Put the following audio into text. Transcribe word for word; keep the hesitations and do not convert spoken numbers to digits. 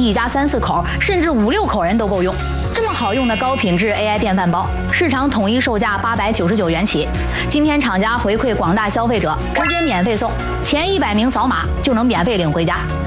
一家三四口甚至五六口人都够用。这么好用的高品质 A I 电饭煲，市场统一售价八百九十九元起。今天厂家回馈广大消费者，直接免费送，前一百名扫码就能免费领回家。